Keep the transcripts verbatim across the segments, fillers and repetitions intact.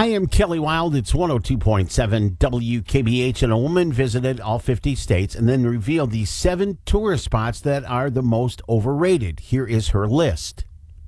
I am Kelly Wild. It's one oh two point seven W K B H, and a woman visited all fifty states and then revealed the seven tourist spots that are the most overrated. Here is her list.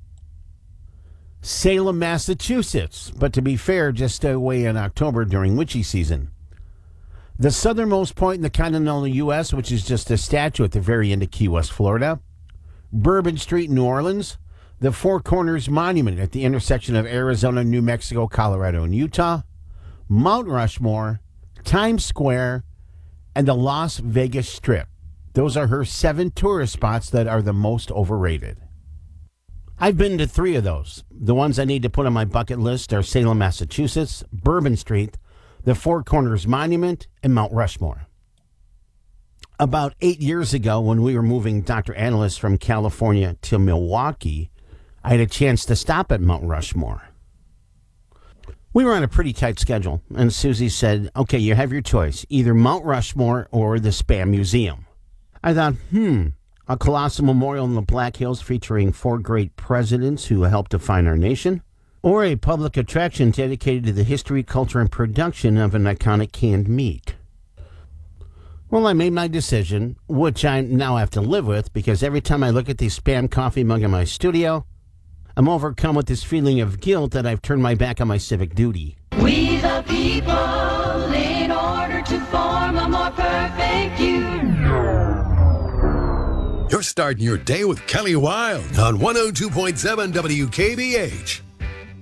Salem, Massachusetts, but to be fair, just stay away in October during witchy season. The southernmost point in the continental U S, which is just a statue at the very end of Key West, Florida. Bourbon Street, New Orleans. The Four Corners Monument at the intersection of Arizona, New Mexico, Colorado, and Utah, Mount Rushmore, Times Square, and the Las Vegas Strip. Those are her seven tourist spots that are the most overrated. I've been to three of those. The ones I need to put on my bucket list are Salem, Massachusetts, Bourbon Street, the Four Corners Monument, and Mount Rushmore. About eight years ago, when we were moving Doctor Analyst from California to Milwaukee, I had a chance to stop at Mount Rushmore. We were on a pretty tight schedule, and Susie said, okay, you have your choice, either Mount Rushmore or the Spam Museum. I thought, hmm, a colossal memorial in the Black Hills featuring four great presidents who helped define our nation, or a public attraction dedicated to the history, culture, and production of an iconic canned meat. Well, I made my decision, which I now have to live with, because every time I look at the Spam coffee mug in my studio, I'm overcome with this feeling of guilt that I've turned my back on my civic duty. We the people, in order to form a more perfect you. You're starting your day with Kelly Wild on one oh two point seven W K B H.